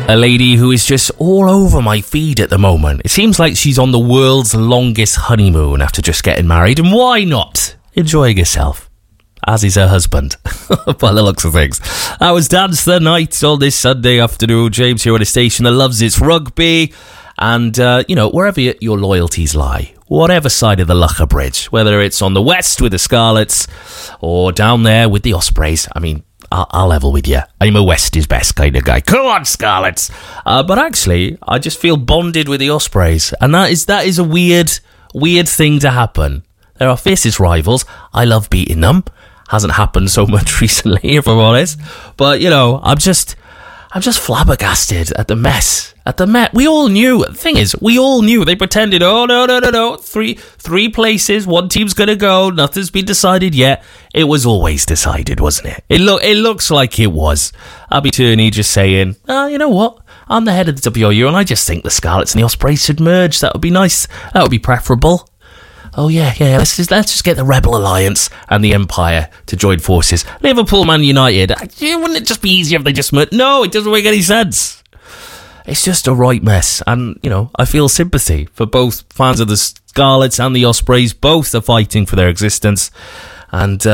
A lady who is just all over my feed at the moment. It seems like she's on the world's longest honeymoon after just getting married, and why not? Enjoying herself. As is her husband, by the looks of things. That was Dance the Night on this Sunday afternoon. James here on a station that loves its rugby. And, wherever your loyalties lie, whatever side of the Lougher Bridge, whether it's on the west with the Scarlets or down there with the Ospreys, I mean, I'll level with you. I'm a West is best kind of guy. Come on, Scarlets. But actually, I just feel bonded with the Ospreys. And that is a weird thing to happen. They're our fiercest rivals. I love beating them. Hasn't happened so much recently, if I'm honest. But, I'm just flabbergasted at the mess. At the Met. We all knew. The thing is, we all knew. They pretended, oh, no. Three places. One team's going to go. Nothing's been decided yet. It was always decided, wasn't it? It looks like it was. Abby Turney just saying, you know what? I'm the head of the WRU, and I just think the Scarlets and the Ospreys should merge. That would be nice. That would be preferable. Oh, yeah, let's just get the Rebel Alliance and the Empire to join forces. Liverpool, Man United. Wouldn't it just be easier if they just merged? No, it doesn't make any sense. It's just a right mess. And, I feel sympathy for both fans of the Scarlets and the Ospreys. Both are fighting for their existence. And,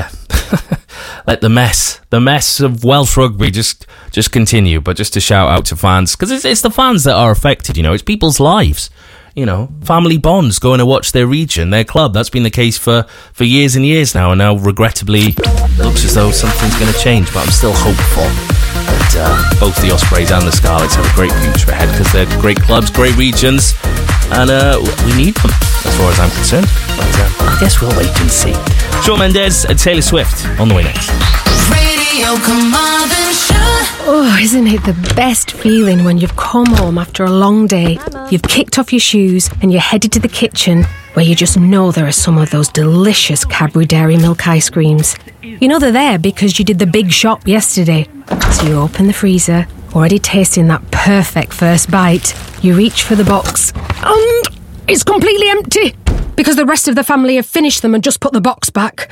let the mess of Welsh rugby just continue. But just to shout out to fans, because it's the fans that are affected, it's people's lives. Family bonds, going to watch their region, their club. That's been the case for years and years now. And now, regrettably, it looks as though something's going to change. But I'm still hopeful that both the Ospreys and the Scarlets have a great future ahead, because they're great clubs, great regions, and we need them, as far as I'm concerned. But I guess we'll wait and see. Shawn Mendes and Taylor Swift on the way next. Radio Carmarthen Show. Oh, isn't it the best feeling when you've come home after a long day, you've kicked off your shoes and you're headed to the kitchen where you just know there are some of those delicious Cadbury Dairy Milk ice creams. You know they're there because you did the big shop yesterday. So you open the freezer, already tasting that perfect first bite. You reach for the box and it's completely empty because the rest of the family have finished them and just put the box back.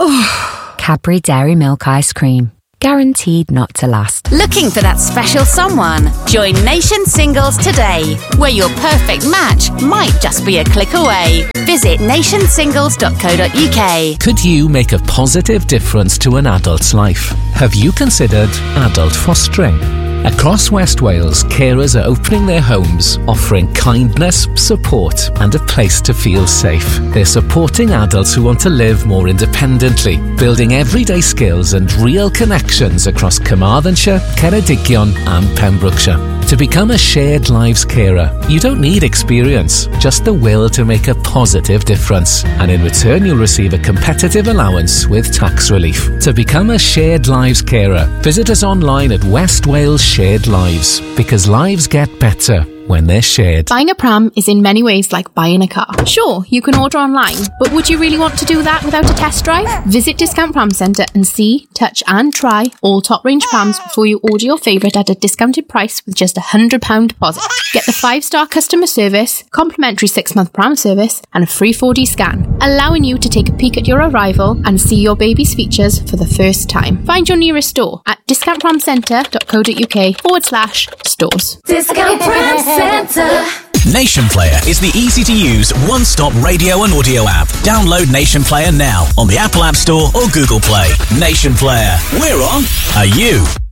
Oh. Cadbury Dairy Milk Ice Cream. Guaranteed not to last. Looking for that special someone? Join Nation Singles today, where your perfect match might just be a click away. Visit nationsingles.co.uk. Could you make a positive difference to an adult's life? Have you considered adult fostering? Across West Wales, carers are opening their homes, offering kindness, support and a place to feel safe. They're supporting adults who want to live more independently, building everyday skills and real connections across Carmarthenshire, Ceredigion and Pembrokeshire. To become a Shared Lives carer, you don't need experience, just the will to make a positive difference. And in return, you'll receive a competitive allowance with tax relief. To become a Shared Lives carer, visit us online at West Wales Shared Lives, because lives get better when they're shared. Buying a pram is in many ways like buying a car. Sure, you can order online, but would you really want to do that without a test drive? Visit Discount Pram Centre and see, touch and try all top range prams before you order your favourite at a discounted price with just £100 deposit. Get the 5-star customer service, complimentary 6-month pram service and a free 4D scan, allowing you to take a peek at your arrival and see your baby's features for the first time. Find your nearest store at discountpramcentre.co.uk/stores. Discount Pram Centre. Nation Player is the easy-to-use, one-stop radio and audio app. Download Nation Player now on the Apple App Store or Google Play. Nation Player. We're on. Are you?